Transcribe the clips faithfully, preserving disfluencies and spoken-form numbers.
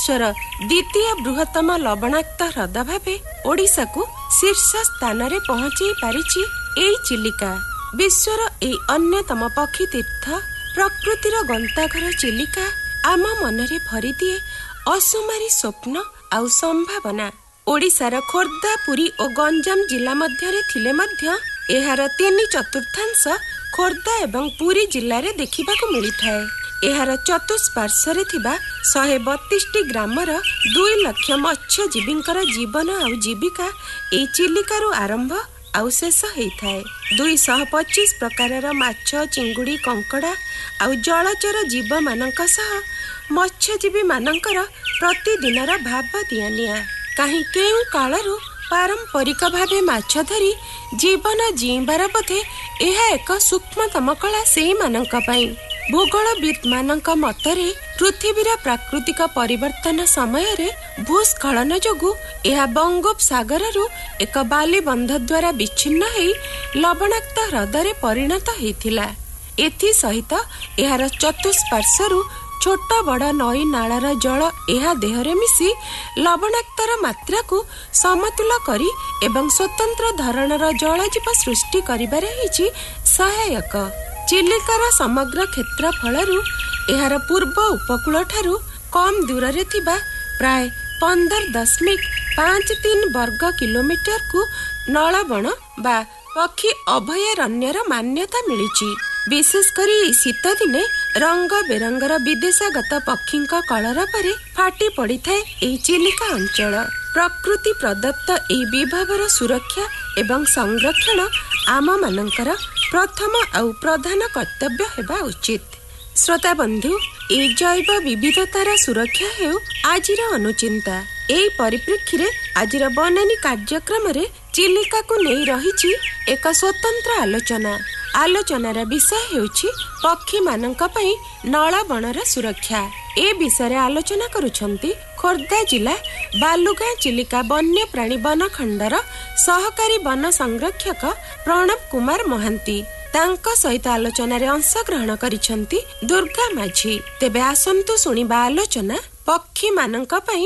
विश्वर द्वितीय बृहत्तम लवणाक्त ह्रद भावे ओडिशा को शीर्ष स्थान रे पहुंची पारिछि एई चिलिका। विश्वर एई अन्यतम पक्षी तीर्थ प्रकृतिर गंताघर चिलिका आम मनरे भरी दिए असुमारी स्वप्न आउ संभावना। ओडिशार खोर्धा, पुरी और गंजाम जिला मध्यरे थिले मध्य एहार तीन चतुर्थांश खोर्धा एवं पुरी जिल्ला रे देखिबाकू मिलिथाए। एहार चतुष्पार्श्वरे थिबा शहे बत्तीसटी ग्रामर दुई लक्ष मत्स्यजीवींकर जीवन आउ जीविका एई चिलिकारु आरंभ आउ शेष होइथाए। दुई सौ पच्चीस प्रकारर माछ, चिंगुड़ी, कंकड़ा आउ जलचर जीव मानक सह मत्स्यजीवी मानकर प्रतिदिनर भाव दियानिया। काहीं केउ कालरू पारंपरिक भावे माछ धरी जीवन जीवार पथे यह एक सूक्ष्मतम कला सेही मानक पई। भूगोलविद मानक मतरे पृथ्वीर प्राकृतिक परिवर्तन समय रे भूस्खलन जोगु यह बंगोपसागररू एक बाली बंध द्वारा विच्छिन्न होई लवणाक्त ह्रदरे परिणत होइथिला। एथि सहित एहार चतुष्पार्श्वरू छोट बड़ नई नालार जल एहा देहरे मिसी लवणाक्तर मात्रा को समतुल करी एवं स्वतंत्र धरणर जलजीव सृष्टि करिबारे हिची सहायक। चिलिकार समग्र क्षेत्रफलरू एहार पूर्व उपकूल ठारू कम दूर रे थिबा प्राय पंदर दशमिक पांच तीन वर्ग किलोमीटर को नलबण बा पक्षी अभयारण्यर मान्यता मिलिछि। विशेषकरी शीत दिने रंग बेरंगर विदेशागत पक्षी कलरव फाटी पड़ी थाए एही चिलिका अंचल। प्रकृति प्रदत्त एही विभवर सुरक्षा एवं संरक्षण आम मानकर प्रथम आउ प्रधान कर्तव्य हेबा उचित। श्रोता बंधु, ए जैव विविधतार सुरक्षा हेउ आजिर अनुचिंता। एही परिप्रेक्षी आजिर बनानी कार्यक्रम रे चिलिका को नहीं रही एक स्वतंत्र आलोचना। आलोचनार विषय हेउछि पक्षी मानक पई नलबणर सुरक्षा। ए विषय आलोचना करुछंती खोर्धा जिला बालुगां चिलिका वन्य प्राणी वन खंडर सहकारी वन संरक्षक प्रणव कुमार महांती। तांको सहित आलोचनारे अंश ग्रहण करिछंती दुर्गा माझी। तेबे आसंतु सुनिबा आलोचना पक्षी मानक पई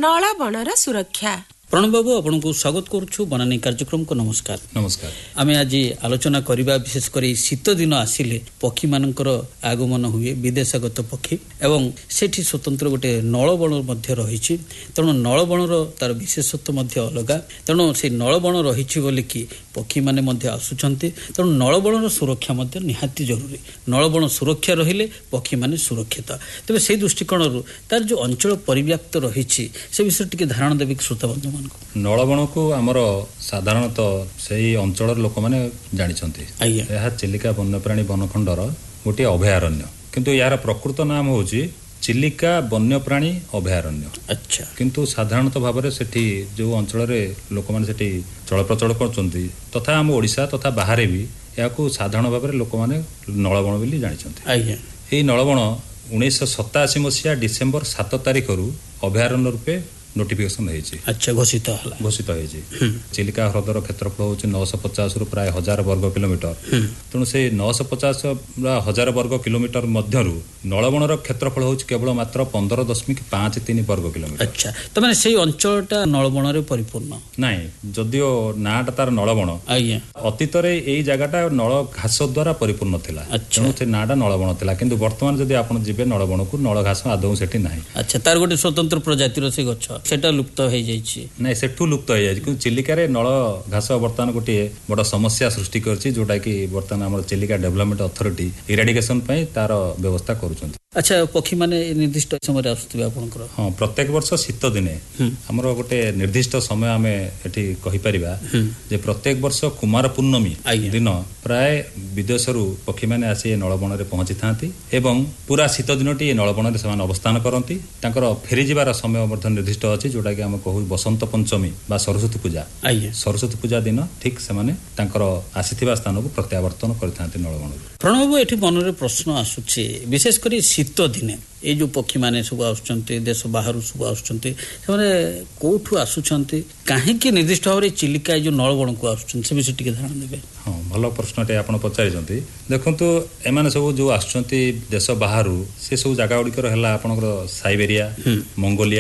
नलबणर सुरक्षा। प्रणव बाबू, आपन को स्वागत करूछु बनानी कार्यक्रम को। नमस्कार। नमस्कार। आमे आज आलोचना करिबा विशेष करी शीत दिन आसिले पक्षी मानकर आगमन हुए, विदेशागत पक्षी एवं सेठी स्वतंत्र गोटे नलबण मध्य रहिछि। तेणु नलबणर तार विशेषत्व मध्य अलगा। तेणु से नलबण रहिछि बोली कि पक्षी माने मध्य आसुछंती। तेणु नलबणर सुरक्षा मध्य निहाती जरूरी। नलबण सुरक्षा रहिले पक्षी माने सुरक्षित। तबे से दृष्टिकोणरू तार जो अंचल परिव्याप्त रहिछि से विषय टिके धारणा देबे श्रोता बंधु। नलबण को आमर साधारणतः से अंचल लोक मैंने जानते यह चिलिका वन्यप्राणी वनखंडर गोटे अभयारण्य, किंतु यार प्रकृत नाम हूँ चिलिका वन्यप्राणी अभयारण्य। अच्छा। किंतु साधारणतः भाव से जो अंचल लोक मैंने चल प्रचल कर तथा आम ओडिशा तथा बाहर भी या साधारण भाव में लोक मैंने नलबण बोली जानते। यही नलबण उन्नीस सताशी मसीहा डिसेम्बर सात तारिख रु अभयारण्य रूपे नोटिफिकेशन है। अच्छा, घोषित हला घोषित है। चिलिका ह्रदर क्षेत्रफल हूँ नौश पचास रु प्राय हजार वर्ग किलोमीटर। तेणु से नौश पचास हजार वर्ग किलोमीटर मध्यरु नलबणर क्षेत्रफल हूँ केवल मात्र पंदर दशमिक पांच तीन वर्ग किलोमीटर। अच्छा, तो माने से अंचलटा नलबण रे परिपूर्ण नाई, जदियो नाटा तार नलबण अतीत यही जगहटा नल घास द्वारा परिपूर्ण थिला। तेणु से नाटा नलबण थिला, किंतु वर्तमान जदि आपण जिबे नलबण को नल घास आदौ सेठी नाही। अच्छा, तार गोटे स्वतंत्र प्रजातिर से गछ सेटा लुप्त हो जाइछि। नहीं, सेठू लुप्त हो जाइछि, किंतु चिलिका रे नल घास वर्तमान गोटे बड़ समस्या सृष्टि करछि, जोटा कि वर्तमान हमर चिलिका डेवलपमेंट अथॉरिटी इराडिकेशन पई तार व्यवस्था करूछन्ति। अच्छा, पक्षी माने निर्दिष्ट समय आसुथिबे आपनकर? हां, प्रत्येक वर्ष शीत दिने हमर गोटे निर्दिष्ट समय आमे एठी कहि परिबा जे प्रत्येक वर्ष कुमार पूर्णमी दिन प्राय विदेशरू पक्षी माने आसी नलबण रे पहुंची थांती एवं पूरा शीत दिनटी नलबण रे समान अवस्थान करंती। तांकर फेरी जिबार समय मध्ये निर्दिष्ट अछि, जोटा कि हम कहू बसंत पंचमी बा सरस्वती पूजा। सरस्वती पूजा दिन ठीक से माने तांकर आसीथिबा स्थान को प्रत्यावर्तन करथांती नलबण। प्रणव, एठी मन रे प्रश्न आसुछि, विशेष करी शीत दिने ये जो पक्षी माने सब आसुचंती, देश बाहर सब आसुचंती, से कोठू आसुचंती, काहेकि निर्दिष्ट भाव चिलिका जो नलबण को आसुचंती से विषय टिके धारणा देबे? हाँ, भल प्रश्नटे आपण पचारिचंती। देखंतु एमाने सब जो आसुचंती देश बाहर से सब जगह गुड़िकर है आपनकर साइबेरिया, मंगोलिया,